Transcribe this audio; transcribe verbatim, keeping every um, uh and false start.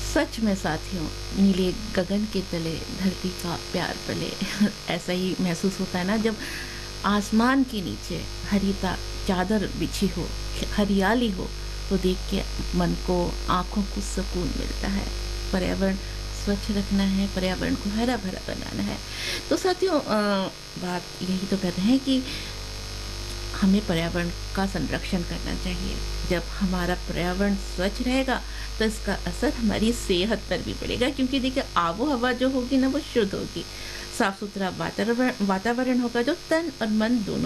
सच में साथियों, नीले गगन के तले धरती का प्यार पले ऐसा ही महसूस होता है ना जब आसमान के नीचे हरीता चादर बिछी हो, हरियाली हो, तो देख के मन को, आँखों को सुकून मिलता है। पर्यावरण स्वच्छ रखना है, पर्यावरण को हरा-भरा बनाना है। तो साथियों अ, बात यही तो कर रहे हैं कि हमें पर्यावरण का संरक्षण करना चाहिए। जब हमारा पर्यावरण स्वच्छ रहेगा, तो इसका असर हमारी सेहत पर भी पड़ेगा क्योंकि देखिए आबो-हवा जो होगी ना वो शुद्ध होगी। साफ-सुथरा वातावरण वातावरण होगा जो तन और मन दोनों